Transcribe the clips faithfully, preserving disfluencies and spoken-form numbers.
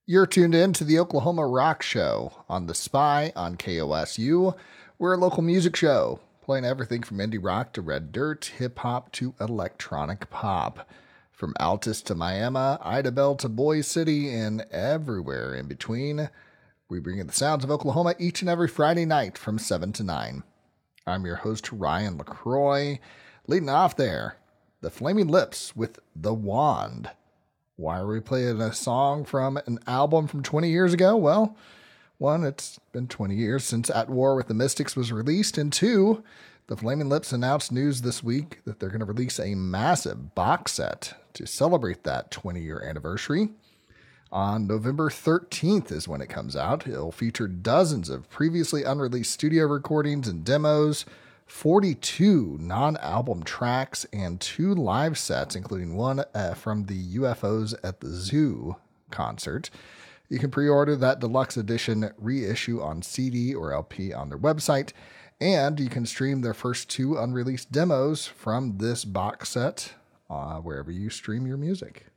You're tuned in to the Oklahoma Rock Show on The Spy on K O S U. We're a local music show, playing everything from indie rock to red dirt, hip-hop to electronic pop. From Altus to Miami, Idabel to Boise City, and everywhere in between, we bring you the sounds of Oklahoma each and every Friday night from seven to nine. I'm your host, Ryan LaCroix. Leading off there, the Flaming Lips with The Wand. Why are we playing a song from an album from twenty years ago? Well, one, it's been twenty years since At War with the Mystics was released, and two, the Flaming Lips announced news this week that they're going to release a massive box set to celebrate that twenty-year anniversary. On November thirteenth is when it comes out. It'll feature dozens of previously unreleased studio recordings and demos, forty-two non-album tracks, and two live sets, including one uh, from the U F Os at the Zoo concert. You can pre-order that deluxe edition reissue on C D or L P on their website, and you can stream their first two unreleased demos from this box set uh, wherever you stream your music.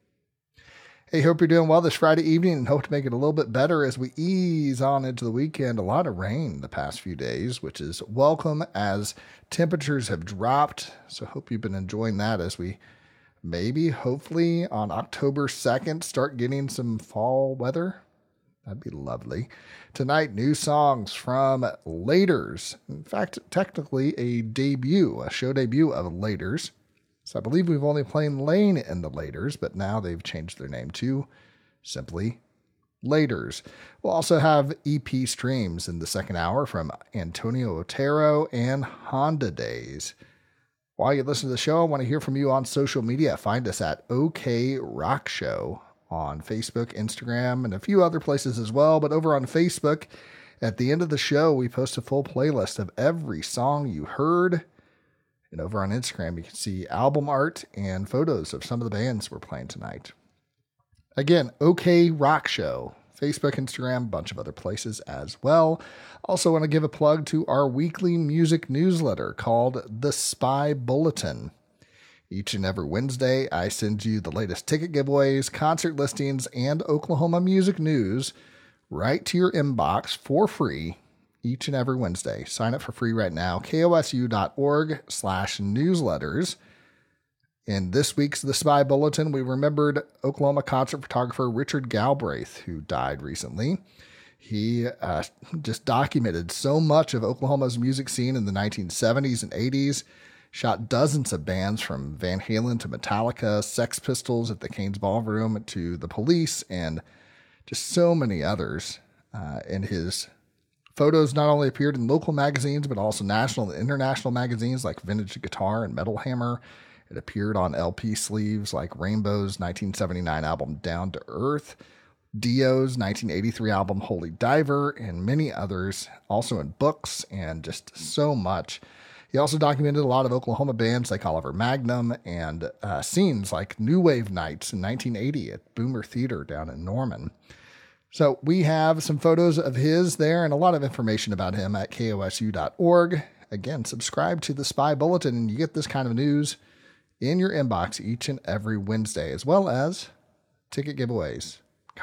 Hey, hope you're doing well this Friday evening and hope to make it a little bit better as we ease on into the weekend. A lot of rain the past few days, which is welcome as temperatures have dropped. So hope you've been enjoying that as we maybe, hopefully, on October second, start getting some fall weather. That'd be lovely. Tonight, new songs from Laters. In fact, technically a debut, a show debut of Laters. So I believe we've only played Lane in the Laters, but now they've changed their name to simply Laters. We'll also have E P streams in the second hour from Antonio Otero and Honda Days. While you listen to the show, I want to hear from you on social media. Find us at OK Rock Show on Facebook, Instagram, and a few other places as well. But over on Facebook, at the end of the show, we post a full playlist of every song you heard. And over on Instagram, you can see album art and photos of some of the bands we're playing tonight. Again, OK Rock Show, Facebook, Instagram, a bunch of other places as well. Also want to give a plug to our weekly music newsletter called The Spy Bulletin. Each and every Wednesday, I send you the latest ticket giveaways, concert listings, and Oklahoma music news right to your inbox for free each and every Wednesday. Sign up for free right now, kosu.org slash newsletters. In this week's The Spy Bulletin, we remembered Oklahoma concert photographer Richard Galbraith, who died recently. He uh, just documented so much of Oklahoma's music scene in the nineteen seventies and eighties, shot dozens of bands from Van Halen to Metallica, Sex Pistols at the Cain's Ballroom to The Police, and just so many others. Uh, in his photos not only appeared in local magazines, but also national and international magazines like Vintage Guitar and Metal Hammer. It appeared on L P sleeves like Rainbow's nineteen seventy-nine album Down to Earth, Dio's nineteen eighty-three album Holy Diver, and many others, also in books and just so much. He also documented a lot of Oklahoma bands like Oliver Magnum and uh, scenes like New Wave Nights in nineteen eighty at Boomer Theater down in Norman. So we have some photos of his there and a lot of information about him at K O S U dot org. Again, subscribe to the Spy Bulletin and you get this kind of news in your inbox each and every Wednesday, as well as ticket giveaways.